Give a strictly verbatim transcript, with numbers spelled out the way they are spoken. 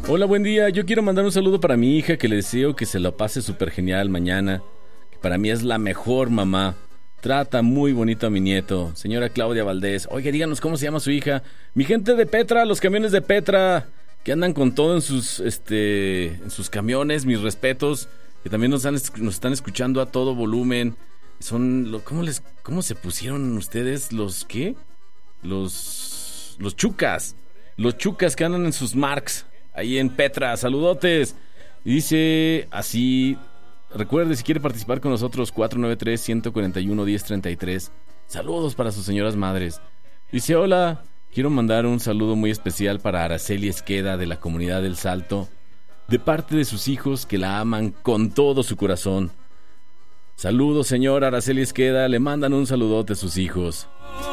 Hola, buen día. Yo quiero mandar un saludo para mi hija, que le deseo que se lo pase súper genial mañana. Que para mí es la mejor mamá. Trata muy bonito a mi nieto. Señora Claudia Valdés. Oye, díganos cómo se llama su hija. Mi gente de Petra, los camiones de Petra, que andan con todo en sus, este, en sus camiones. Mis respetos. Que también nos, han, nos están escuchando a todo volumen. Son, lo, ¿cómo les, cómo se pusieron ustedes los qué? Los, los chucas. Los chucas que andan en sus marks. Ahí en Petra, saludotes. Y dice así: recuerde, si quiere participar con nosotros, cuatro nueve tres, uno cuatro uno, uno cero tres tres. Saludos para sus señoras madres. Dice: hola, quiero mandar un saludo muy especial para Araceli Esqueda, de la comunidad del Salto, de parte de sus hijos, que la aman con todo su corazón. Saludos, señora Araceli Esqueda, le mandan un saludote a sus hijos.